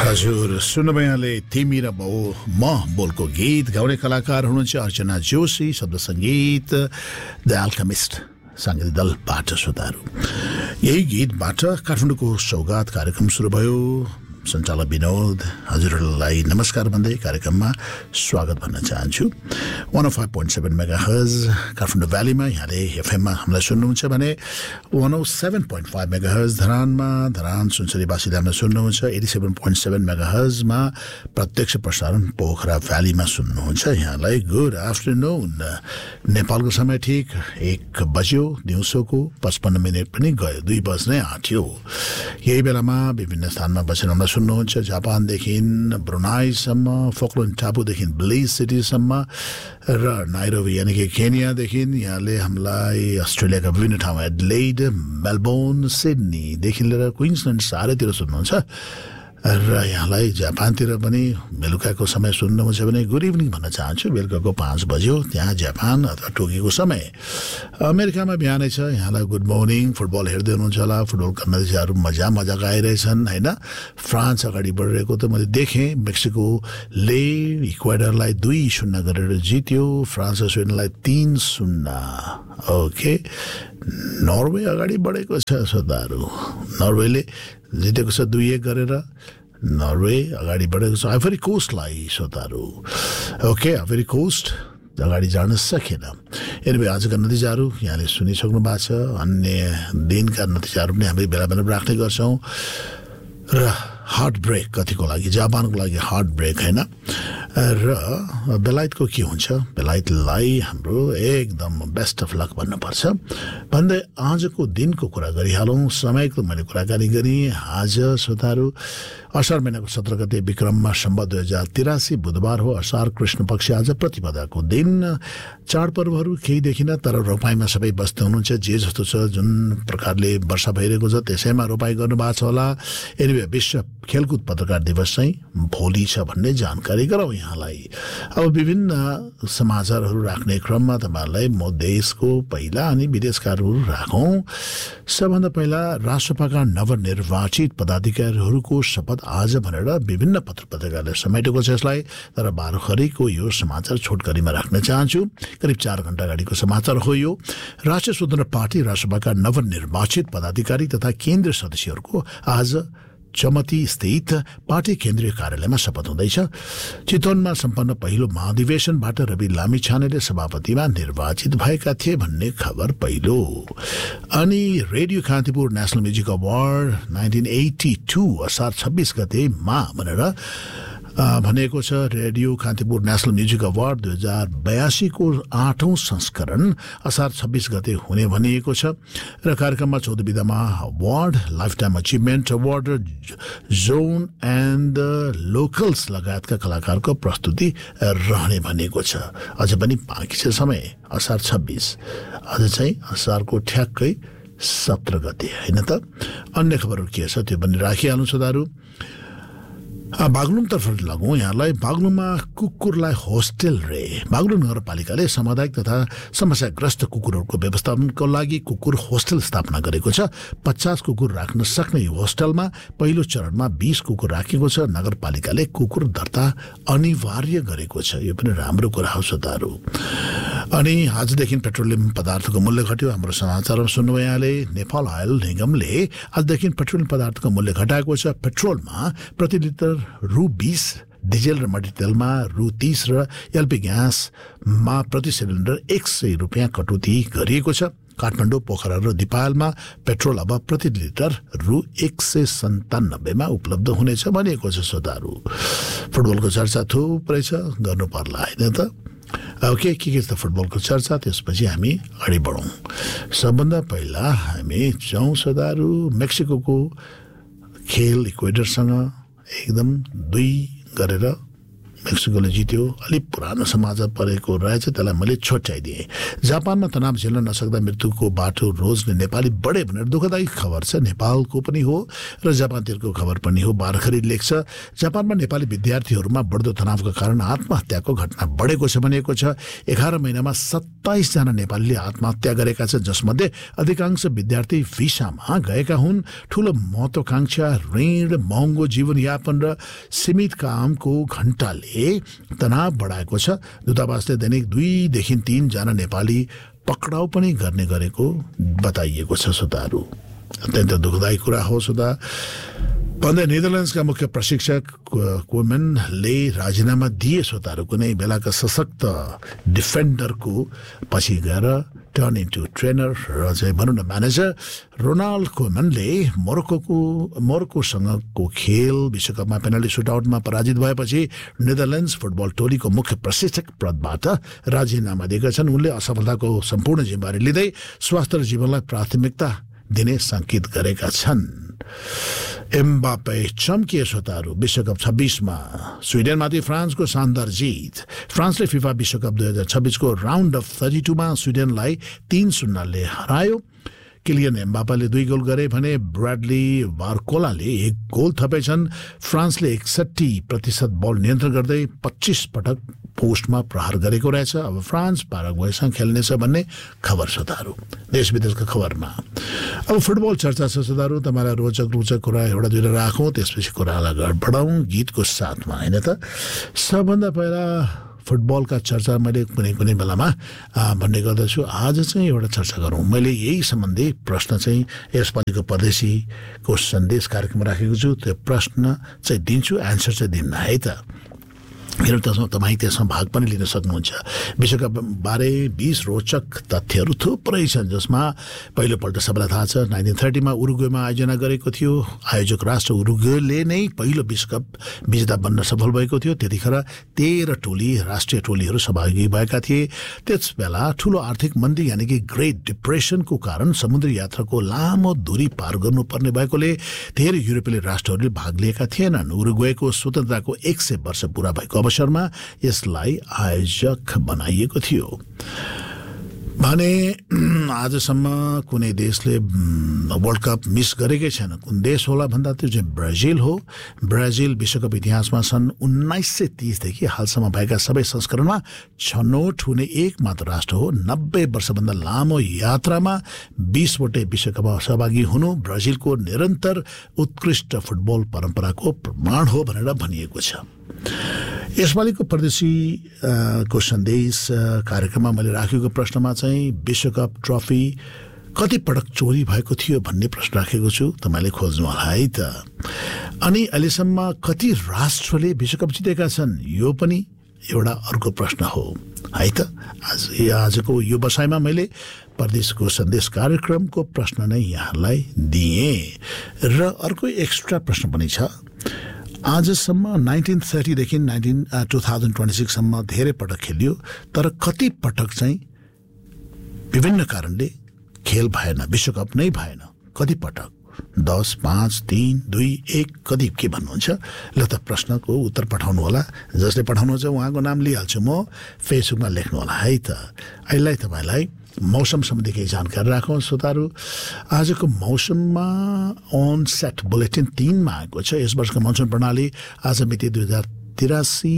हजुर सुन्नुभयोले तिमी र म बोलको गीत गाउने कलाकार हुनुहुन्छ अर्चना जोशी, शब्द सङ्गीत द अल्केमिस्ट साङ्गीतिक दलबाट श्रोताहरू। यही गीतबाट काठमाडौँको सौगात कार्यक्रम सुरु भयो। सञ्चालक विनोद हजुरहरूलाई नमस्कार भन्दै कार्यक्रममा स्वागत भन्न चाहन्छु। 105.7 मेगाहर्ज काठमाडौँ भ्यालीमा, यहाँले एफएममा हामीलाई सुन्नुहुन्छ भने 107.5 मेगाहर्ज धरान सुनसरीवासीले हामीलाई सुन्नुहुन्छ। 87.7 मेगाहर्जमा प्रत्यक्ष प्रसारण पोखरा भ्यालीमा सुन्नुहुन्छ। यहाँलाई गुड आफ्टरनुन। नेपालको समय ठिक 1 बज्यो, दिउँसोको 55 मिनट पनि गयो, 2 बज्नै आँट्यो। यही बेलामा विभिन्न स्थानमा बसेर हामीलाई सुन्नुहुन्छ। जापानदेखि ब्रुनाईसम्म, फोक्ल्यान्ड टापुदेखि ब्लिज सिटीसम्म र नाइरोबी यानि कि केन्यादेखि यहाँले हामीलाई अस्ट्रेलियाका विभिन्न ठाउँमा एडलेड, मेलबोर्न, सिडनीदेखि लिएर क्विन्सल्यान्ड सारैतिर सुन्नुहुन्छ। र यहाँलाई जापानतिर पनि बेलुकाको समय सुन्नुहुन्छ भने गुड इभिनिङ भन्न चाहन्छु। बेलुकाको 5 बज्यो त्यहाँ जापान अथवा टोकियोको समय। अमेरिकामा बिहानै छ, यहाँलाई गुड मर्निङ। फुटबल हेर्दै हुनुहुन्छ होला, फुटबलका नतिजाहरू मजाका आइरहेछन् होइन। फ्रान्स अगाडि बढिरहेको त मैले देखेँ। मेक्सिकोले इक्वाडरलाई 2-0 गरेर जित्यो। फ्रान्स र स्विडेनलाई 3-0। ओके, नर्वे अगाडि बढेको छ श्रोताहरू। नर्वेले जितेको छ 2-1 गरेर। नर्वे अगाडि बढेको छ आइभरी कोस्टलाई श्रोताहरू। ओके, आइभरी कोस्ट अगाडि जान सकेन। यद्यपि आजका नतिजाहरू यहाँले सुनिसक्नु भएको छ। अन्य दिनका नतिजाहरू पनि हामी बेला बेला राख्ने गर्छौँ। र हार्ट ब्रेक कतिको लागि, जापानको लागि हार्ट ब्रेक होइन। र बेलायतको के हुन्छ, बेलायतलाई हाम्रो एकदम बेस्ट अफ लक भन्नुपर्छ भन्दै आजको दिनको कुरा गरिहालौँ। समयको मैले कुराकानी गरेँ। आज श्रोताहरू असार महिनाको 17 गते विक्रममा सम्वत 2083 बुधबार हो। असार कृष्ण पक्ष। आज प्रतिपदाको दिन। चाडपर्वहरू केही देखिन, तर रोपाइँमा सबै बस्दै हुनुहुन्छ। जे जस्तो छ, जुन प्रकारले वर्षा भइरहेको छ त्यसैमा रोपाइँ गर्नुभएको छ होला। यद्यपि विश्व खेलकुद पत्रकार दिवस चाहिँ भोलि छ भन्ने जानकारी गराउँ यहाँलाई। अब विभिन्न समाचारहरू राख्ने क्रममा तपाईँहरूलाई म देशको पहिला अनि विदेशकाहरू राखौँ। सबभन्दा पहिला राष्ट्रसभाका नवनिर्वाचित पदाधिकारीहरूको शपथ आज भनेर विभिन्न पत्र पत्रिकाले समेटेको छ यसलाई। तर भर्खरैको यो समाचार छोटकरीमा राख्न चाहन्छु। करिब 4 घण्टा अगाडिको समाचार हो यो। राष्ट्रिय स्वतन्त्र पार्टी राष्ट्रसभाका नवनिर्वाचित पदाधिकारी तथा केन्द्रीय सदस्यहरूको आज चमती स्थित पार्टी केन्द्रीय कार्यालयमा शपथ हुँदैछ। चितवनमा सम्पन्न पहिलो महाधिवेशनबाट रवि लामिछानेले सभापतिमा निर्वाचित भएका थिए भन्ने खबर पहिलो। अनि radio Kantipur national music award 1982 असार 26 गतेमा भनेर भनेको छ। Radio Kantipur national music award 2082 को 8औं संस्करण असार 26 गते हुने भनिएको छ। र कार्यक्रममा 14 विधामा award, life time achievement award, John and locals लगायतका कलाकारको प्रस्तुति रहने भनिएको छ। अझ पनि बाँकी छ समय। असार 26 अझ चाहिँ असारको ठ्याक्कै 17 गते होइन त। अन्य खबरहरू के छ त्यो पनि राखिहाल्नु छोदाहरू। बागलुङतर्फ लागौँ यहाँलाई। बागलुङमा कुकुरलाई होस्टेल रे। बागलुङ नगरपालिकाले सामुदायिक तथा समस्याग्रस्त कुकुरहरूको व्यवस्थापनको लागि कुकुर होस्टेल स्थापना गरेको छ। 50 कुकुर राख्न सक्ने यो होस्टेलमा पहिलो चरणमा 20 कुकुर राखेको छ। नगरपालिकाले कुकुर दर्ता अनिवार्य गरेको छ। यो पनि राम्रो कुरा हो श्रोताहरू। अनि आजदेखि पेट्रोलियम पदार्थको मूल्य घट्यो। हाम्रो समाचारमा सुन्नुभयो यहाँले। नेपाल अयल निगमले आजदेखि पेट्रोलियम पदार्थको मूल्य घटाएको छ। पेट्रोलमा प्रति लिटर रु 20, डिजेल र मट्टीतेलमा रु 30 र एलपी ग्यासमा प्रति सिलिन्डर 100 रुपियाँ कटौती गरिएको छ। काठमाडौँ, पोखरा र दिपायलमा पेट्रोल अब प्रति लिटर रु 197 उपलब्ध हुनेछ भनिएको छ श्रोताहरू। फुटबलको चर्चा थुप्रै छ, गर्नु पर्ला होइन त। ओके, के छ त फुटबलको चर्चा, त्यसपछि हामी अगाडि बढौँ। सबभन्दा पहिला हामी जाउँ श्रोताहरू मेक्सिकोको खेल इक्वेडरसँग एकदम 2 गरेर मेक्सिकोले जित्यो अलिक पुरानो समाज परेको रहेछ त्यसलाई मैले छोट्याइदिएँ जापानमा तनाव झेल्न नसक्दा मृत्युको बाटो रोज्ने नेपाली बढे भनेर दुःखदायी खबर छ नेपालको पनि हो र जापानतिरको खबर पनि हो बारखरी लेख्छ जापानमा नेपाली विद्यार्थीहरूमा बढ्दो तनावका कारण आत्महत्याको घटना बढेको छ भनिएको छ 11 महिनामा 27 जना नेपालीले आत्महत्या गरेका छन् जसमध्ये अधिकांश विद्यार्थी भिसामा गएका हुन् ठूलो महत्वाकांक्षा ऋण महँगो जीवनयापन र सीमित कामको घण्टाले तनाव बढाएको छ दूतावासले दैनिक 2 देखि 3 जना नेपाली पक्राउ पनि गर्ने गरेको बताइएको छ श्रोताहरू अत्यन्त दुःखदायी कुरा हो श्रोता भन्दै नेदरल्यान्ड्सका मुख्य प्रशिक्षक कोमेनले राजीनामा दिए श्रोताहरू कुनै बेलाका सशक्त डिफेन्डरको पछि गएर टर्न इन्टु ट्रेनर र चाहिँ भनौँ न म्यानेजर रोनाल्ड कोमेनले मोरक्कोसँगको खेल विश्वकपमा पेनल्टी सुटआउटमा पराजित भएपछि नेदरल्यान्ड्स फुटबल टोलीको मुख्य प्रशिक्षक पदबाट राजीनामा दिएका छन् उनले असफलताको सम्पूर्ण जिम्मेवारी लिँदै स्वास्थ्य र जीवनलाई प्राथमिकता दिने संकेत गरेका छन् एम्बापे चम्किए श्रोताहरू विश्वकप 26मा स्विडेनमाथि फ्रान्सको शानदार जित फ्रान्सले फिफा विश्वकप 2026 को राउन्ड अफ 32 मा स्विडेनलाई 3-0 ले हरायो किलियन एम्बापाले 2 गोल गरे भने ब्राडली बारकोलाले 1 गोल थपेछन् फ्रान्सले 61% बल नियन्त्रण गर्दै 25 पटक पोस्टमा प्रहार गरेको रहेछ अब फ्रान्स पाराग्वेसँग खेल्नेछ भन्ने खबर श्रोताहरू देश विदेशका खबरमा अब फुटबल चर्चा छ श्रोताहरू तपाईलाई रोचक कुरा एउटा दुईटा राखौँ त्यसपछि कुरालाई अगाडि बढाउँ गीतको साथमा हैन त सबभन्दा पहिला फुटबलका चर्चा मैले कुनै बेलामा भन्ने गर्दछु आज चाहिँ एउटा चर्चा गरौँ मैले यही सम्बन्धी प्रश्न चाहिँ यसपालिको परदेशीको सन्देश कार्यक्रम राखेको छु त्यो प्रश्न चाहिँ दिन्छु एन्सर चाहिँ दिन्न है त मेरो तपाईँ त्यसमा भाग पनि लिन सक्नुहुन्छ विश्वकप बारे 20 रोचक तथ्यहरू थुप्रै छन् जसमा पहिलोपल्ट सबैलाई थाहा छ 1930 मा उरुग्वेमा आयोजना गरेको थियो आयोजक राष्ट्र उरुग्वेले नै पहिलो विश्वकप विजेता बन्न सफल भएको थियो त्यतिखेर 13 टोली राष्ट्रिय टोलीहरू सहभागी भएका थिए त्यसबेला ठूलो आर्थिक मन्दी यानि कि ग्रेट डिप्रेसनको कारण समुद्री यात्राको लामो दूरी पार गर्नुपर्ने भएकोले धेरै युरोपेली राष्ट्रहरूले भाग लिएका थिएनन् उरुग्वेको स्वतन्त्रताको 100 वर्ष पूरा भएको अवसरमा यसलाई आयोजक बनाइएको थियो भने आजसम्म कुनै देशले वर्ल्ड कप मिस गरेकै छैन कुन देश होला भन्दा त्यो चाहिँ ब्राजिल हो ब्राजिल विश्वकप इतिहासमा सन् 1930 देखि हालसम्म भएका सबै संस्करणमा छनौट हुने एकमात्र राष्ट्र हो 90 वर्षभन्दा लामो यात्रामा 20 वटै विश्वकपमा सहभागी हुनु ब्राजिलको निरन्तर उत्कृष्ट फुटबल परम्पराको प्रमाण हो भनेर भनिएको छ यसपालिको परदेशी को सन्देश कार्यक्रममा मैले राखेको प्रश्नमा चाहिँ विश्वकप ट्रफी कति पटक चोरी भएको थियो भन्ने प्रश्न राखेको छु तपाईले खोज्नु होला है त अनि अहिलेसम्म कति राष्ट्रले विश्वकप जितेका छन् यो पनि एउटा अर्को प्रश्न हो है त आजको यो बसाइमा मैले परदेशको सन्देश कार्यक्रमको प्रश्न नै यहाँलाई दिएँ र अर्को एक्स्ट्रा प्रश्न पनि छ आजसम्म 1930 देखि 2026 सम्म धेरै पटक खेलियो तर कति पटक चाहिँ विभिन्न कारणले खेल भएन विश्वकप नै भएन कति पटक 10 5 3 2 1 कति के भन्नुहुन्छ ल त प्रश्नको उत्तर पठाउनु होला जसले पठाउनुहुन्छ उहाँको नाम लिइहाल्छु म फेसबुकमा लेख्नु होला है त अहिले तपाईलाई मौसम सम्बन्धी केही जानकारी राखौँ श्रोताहरू आजको मौसममा अन सेट बुलेटिन 3 मा आएको छ यस वर्षको मनसुन प्रणाली आज मिति 2083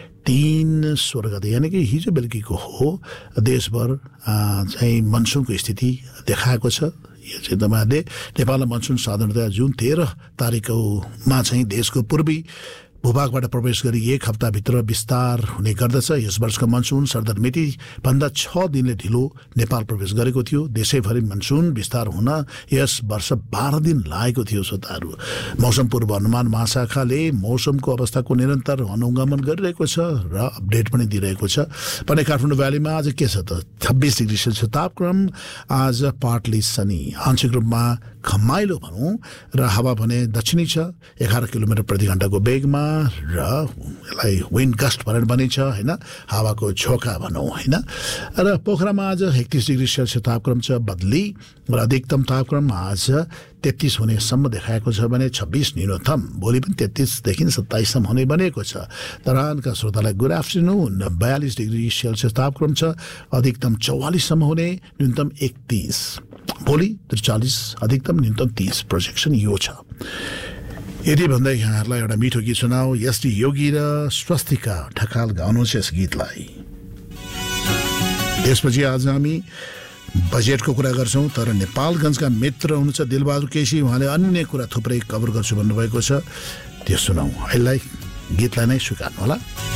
3 गते यानि कि हिजो बेलुकीको हो देशभर चाहिँ मनसुनको स्थिति देखाएको छ यो चाहिँ तपाईहरुले नेपालमा मनसुन साधारणतया जुन 13 तारिकमा चाहिँ देशको पूर्वी भूभागबाट प्रवेश गरी एक हप्ताभित्र विस्तार हुने गर्दछ यस वर्षको मनसुन सरदर मिति भन्दा 6 दिनले ढिलो नेपाल प्रवेश गरेको थियो देशैभरि मनसुन विस्तार हुन यस वर्ष 12 दिन लागेको थियो श्रोताहरू मौसम पूर्व अनुमान महाशाखाले मौसमको अवस्थाको निरन्तर अनुगमन गरिरहेको छ र अपडेट पनि दिइरहेको छ भने काठमाडौँ भ्यालीमा आज के छ त 26 डिग्री सेल्सियस तापक्रम आज पार्टली सनी आंशिक रूपमा खमाइलो भनौं र हावा भने दक्षिणी छ 11 किलोमिटर प्रति घण्टाको वेगमा र यसलाई विन्ड गस्ट भनेर भनिन्छ हैन, हावाको झोका भनौँ हैन। र पोखरामा आज 31 डिग्री सेल्सियस तापक्रम छ। बदली र अधिकतम तापक्रम आज 33 हुनेसम्म देखाएको छ भने 26 न्यूनतम, भोलि पनि 33 देखि 27 सम्म हुने बनेको छ। धरानका श्रोतालाई गुड आफ्टरनुन। 42 डिग्री सेल्सियस तापक्रम छ, अधिकतम 44 सम्म हुने, न्यूनतम 31, भोलि 43, अधिकतम न्यूनतम 30 प्रोजेक्सन यो छ। यदि भन्दै यहाँहरूलाई एउटा मिठो गीत सुनाऊ। एसडी योगी र स्वस्तिका ढकाल गाउनुहुन्छ यस गीतलाई। त्यसपछि आज हामी बजेटको कुरा गर्छौँ, तर नेपालगञ्जका मित्र हुनुहुन्छ दिलबहादुर केसी, उहाँले अन्य कुरा थुप्रै कभर गर्छु भन्नुभएको छ, त्यो सुनाऊ। यसलाई गीतलाई नै स्वीकार्नु होला।